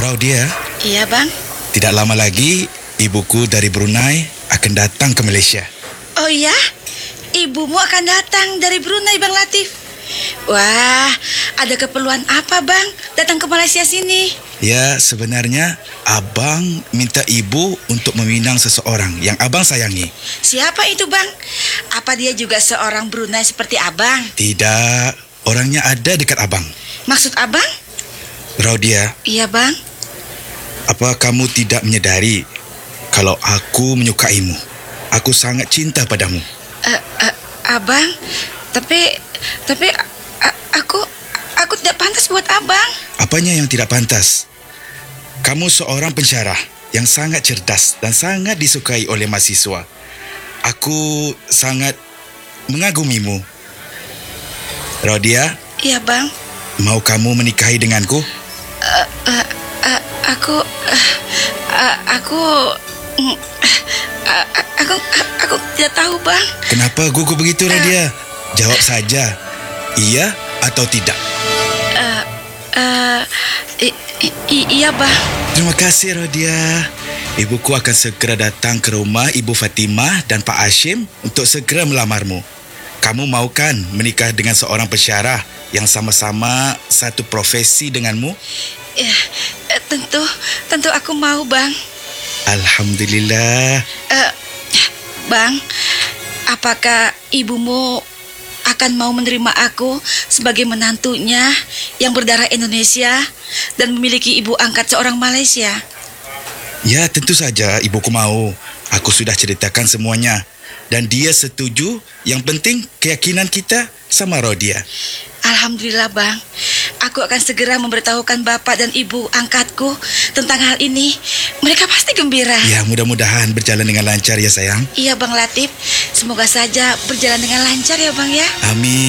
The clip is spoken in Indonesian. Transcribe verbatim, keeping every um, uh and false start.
Raudia, Iya bang. tidak lama lagi ibuku dari Brunei akan datang ke Malaysia. Oh iya, ibumu akan datang dari Brunei Bang Latif. Wah, ada keperluan apa bang datang ke Malaysia sini? Ya, sebenarnya abang minta ibu untuk meminang seseorang yang abang sayangi. Siapa itu bang? Apa dia juga seorang Brunei seperti abang? Tidak, orangnya ada dekat abang. Maksud abang? Raudia, Iya bang. apa kamu tidak menyadari kalau aku menyukaimu? Aku sangat cinta padamu. Eh, eh, abang, tapi tapi a- aku aku tidak pantas buat abang. Apanya yang tidak pantas? Kamu seorang pensyarah yang sangat cerdas dan sangat disukai oleh mahasiswa. Aku sangat mengagumimu. Raudia, Iya bang. mau kamu menikahi denganku? Eh, eh, eh, aku eh, eh, aku mm, eh, eh, aku aku tidak tahu bang. Kenapa gugup begitu, Raudia? Jawab saja, iya atau tidak. Eh, eh, i- i- i- iya bang. Terima kasih, Raudia. Ibuku akan segera datang ke rumah Ibu Fatimah dan Pak Hashim untuk segera melamarmu. Kamu mau kan menikah dengan seorang pensyarah yang sama-sama satu profesi denganmu? Ya, eh, tentu tentu aku mau bang. Alhamdulillah. Eh, bang, apakah ibumu akan mau menerima aku sebagai menantunya yang berdarah Indonesia dan memiliki ibu angkat seorang Malaysia? Ya, tentu saja ibuku mau. Aku sudah ceritakan semuanya. Dan dia setuju. Yang penting keyakinan kita sama Raudia. Alhamdulillah bang. Aku akan segera memberitahukan bapak dan ibu angkatku tentang hal ini. Mereka pasti gembira. Ya, mudah-mudahan berjalan dengan lancar ya sayang. Iya bang Latif. Semoga saja berjalan dengan lancar ya bang ya. Amin.